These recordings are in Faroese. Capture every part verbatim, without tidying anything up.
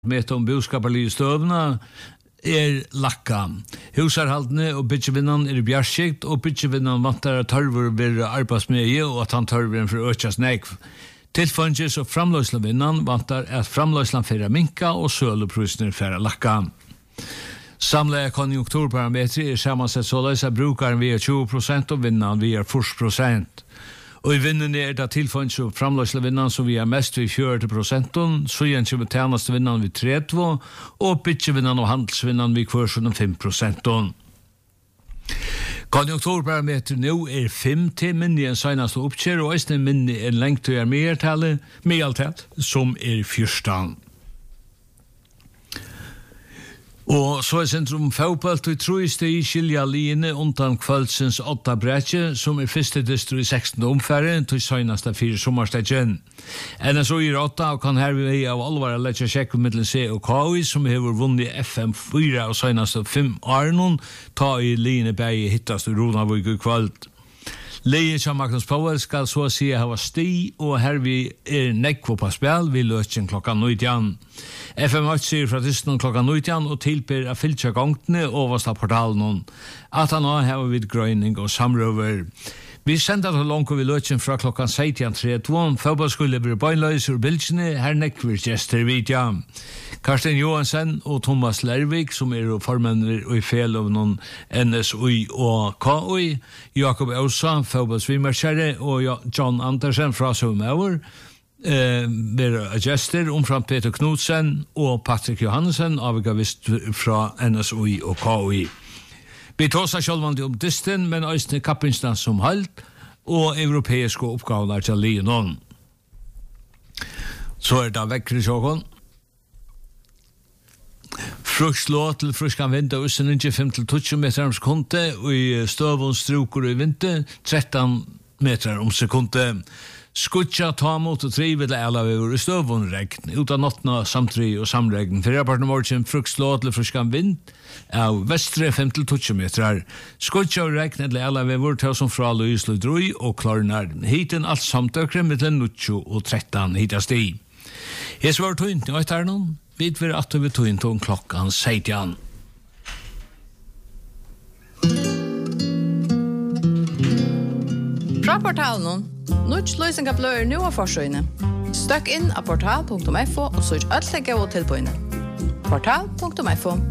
med de boskaparlige støvene er lakka. Husarhaldene og bytjevinnan er bjørskikt, og bytjevinnan vantar at tørver vil arbeidsmedie, og at han tørver for økjas nekv. Tilfanges og framløyslavinnan vantar at framløyslan fyrir minka og søleprisner fyrir lakka. Samleie konjunkturparametri er sammansett såleis at brukaren vi er tjue prosent og vinnan vi er fyrst prosent. Og i vinnen er det tilfanns og framløyslavinnan som vi er mest ved fjørti prosent, så igjen kommer tjeneste vinnan vi trettio, og bytjevinnan og handelsvinnan vi kvarsen fem prosent. Konjunkturparameter nå er fem til minni enn senast oppkjær, og eisne minni enn lengt og er meirtallet, meirtallet, som er fyrstan. Og så er sentrum fotball til troiste i skilja liene undan kvöldsens åtta brekje, som er første distro i sekstende omfære til søgnaste fire sommerstedjen. N S O i åtta og kan herved av alvare letja sjekk middelen C og K I, som hever vunnet F M fire og søgnaste fem Arnon, ta i liene bæge hittast i Ronavøy i kvöld. Leie som Magnus Powell skal så si hava sti, og her vi er nekvo på spil, vi løtjen klokka nitjan. F M åtte sier fra distan klokka nitjan, og tilber a fyltja gongtene overst av portalen. At han har hava vid grøyning og samrøver. Vi sender til langt vi løtjen fra klokka sytten trettio, fotballskulle blir bøgnløys ur bildene, her nekver gjester vidja. Karsten Johansen og Thomas Lervik, som er formenner og i fel av noen N S O og K I, Jakob Ausa, fotballsvimerskjære, og John Andersen fra Søvmauer, eh, blir gjester, omfram Peter Knudsen og Patrick Johansen, avgavist fra N S O og K I. Vi tåsa sjølvandi om disten, men øyne kappinstans som halt, og europeiske oppgaver til Lionon. Så er det vekkere sjåkon. Frukslå til fruskan vind og ussen ikke fem til tjueto meter om sekundet, og i støvun struker i vinter tretten meter om sekundet. Skutja ta mot og tri vil ala over i støvun regn, utan nottna samtri og samregn. Fyrir aparten morgen frukslå til fruskan vind av vestre fem til tjueto meter. Skutja og regn eller ala over til som fra Løyslu drøy og klarnar. Hiten alt samtøkre mellom nitjo og trettan hitast i. Jeg svar tøynt i øytarnon. Vi vil at vi tog inn til klokkan sytten. Fra portalen, Nuts løsninga bløyer nu av forsøyene. Støkk inn av portal punktum f o og søk alt legge og tilbøyene. portal punktum f o.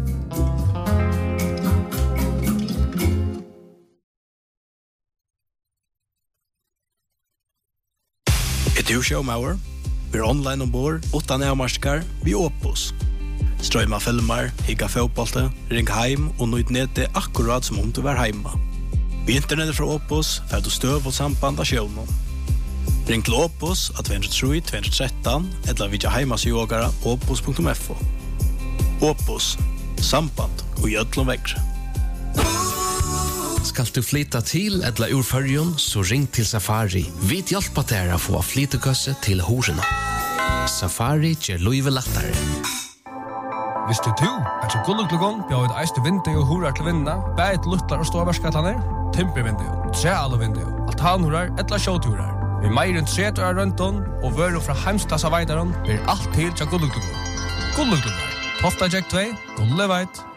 Et du Showmauer? Vi er online ombord, utan avmarskar, vi Opus. Strøyma filmer, higga fotbollte, ring heim og nøyd nete akkurat som om du var heima. Vi internettet fra Opus, fer du støv og samband av sjøvnen. Ring til Opus at to tre to tre tre, eller vidja heimas jogara opus punktum f o. Opus, samband og i ødlom vekre. Skal du flytta til eller ur fyrjon, så ring til Safari. Vi hjelper deg å få flyttekøsse til horena. Safari gjør løyve lettere. Visste du at så gulluklugon bjør et eiste vindu og horar til vinna, bæt luttlar og ståverskatlaner, timpervindu, trealvindu, altanhorar eller sjåturar. Vi meir enn tretur av rønton og vøru fra heimstassa veidaron blir alt til til gulluklugon. Gulluklugon, Tofta Jack två, Gulleveit.